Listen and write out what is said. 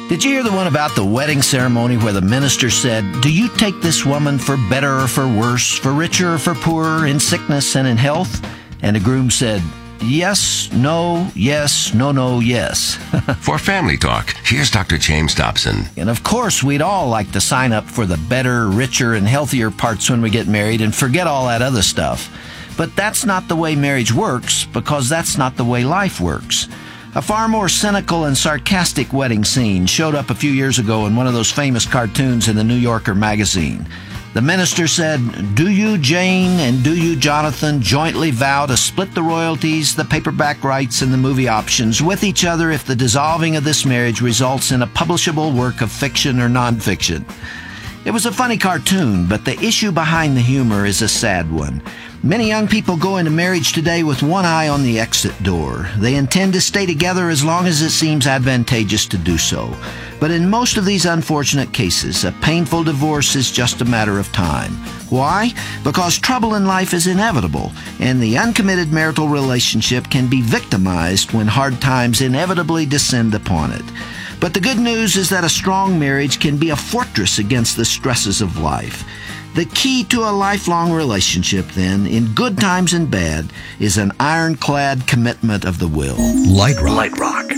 Did you hear the one about the wedding ceremony where the minister said, "Do you take this woman for better or for worse, for richer or for poorer, in sickness and in health?" And the groom said, "Yes, no, yes, no, no, yes." For Family Talk, here's Dr. James Dobson. And of course, we'd all like to sign up for the better, richer, and healthier parts when we get married and forget all that other stuff. But that's not the way marriage works, because that's not the way life works. A far more cynical and sarcastic wedding scene showed up a few years ago in one of those famous cartoons in the New Yorker magazine. The minister said, "Do you, Jane, and do you, Jonathan, jointly vow to split the royalties, the paperback rights, and the movie options with each other if the dissolving of this marriage results in a publishable work of fiction or nonfiction?" It was a funny cartoon, but the issue behind the humor is a sad one. Many young people go into marriage today with one eye on the exit door. They intend to stay together as long as it seems advantageous to do so. But in most of these unfortunate cases, a painful divorce is just a matter of time. Why? Because trouble in life is inevitable, and the uncommitted marital relationship can be victimized when hard times inevitably descend upon it. But the good news is that a strong marriage can be a fortress against the stresses of life. The key to a lifelong relationship, then, in good times and bad, is an ironclad commitment of the will. Light Rock.